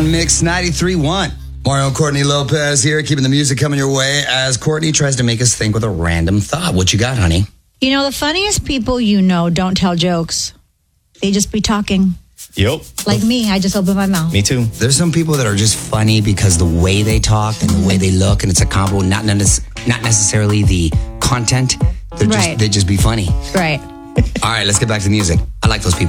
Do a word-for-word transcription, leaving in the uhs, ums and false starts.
Mix ninety-three point one. Mario Courtney Lopez here, keeping the music coming your way as Courtney tries to make us think with a random thought. What you got, honey? You know, the funniest people you know don't tell jokes. They just be talking. Yep. Like me, I just open my mouth. Me too. There's some people that are just funny because the way they talk and the way they look, and it's a combo, not, necess- not necessarily the content. They're just, Right. they just be funny. Right. All right, let's get back to the music. I like those people.